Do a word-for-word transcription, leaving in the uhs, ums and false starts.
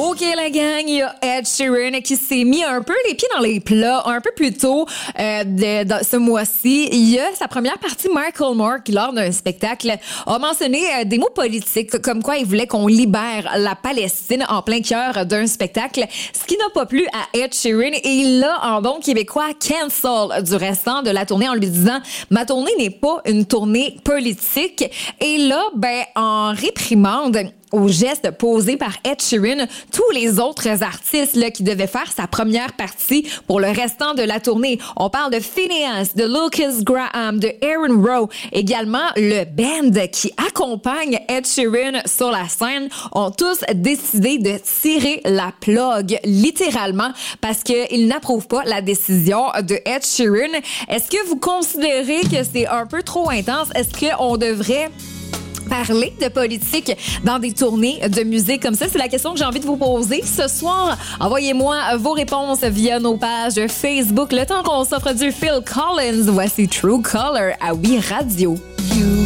OK, la gang, il y a Ed Sheeran qui s'est mis un peu les pieds dans les plats un peu plus tôt euh, de, de ce mois-ci. Il y a sa première partie, Michael Moore, qui, lors d'un spectacle, a mentionné euh, des mots politiques, comme quoi il voulait qu'on libère la Palestine en plein cœur d'un spectacle, ce qui n'a pas plu à Ed Sheeran, et il l'a, en bon québécois, cancel du restant de la tournée en lui disant « Ma tournée n'est pas une tournée politique ». Et là, ben, en réprimande au geste posé par Ed Sheeran, tous les autres artistes là, qui devaient faire sa première partie pour le restant de la tournée. On parle de Phineas, de Lucas Graham, de Aaron Rowe. Également, le band qui accompagne Ed Sheeran sur la scène ont tous décidé de tirer la plug, littéralement, parce qu'ils n'approuvent pas la décision de Ed Sheeran. Est-ce que vous considérez que c'est un peu trop intense? Est-ce qu'on devrait parler de politique dans des tournées de musique comme ça? C'est la question que j'ai envie de vous poser ce soir. Envoyez-moi vos réponses via nos pages Facebook. Le temps qu'on s'offre du Phil Collins, voici True Color à Oui Radio. You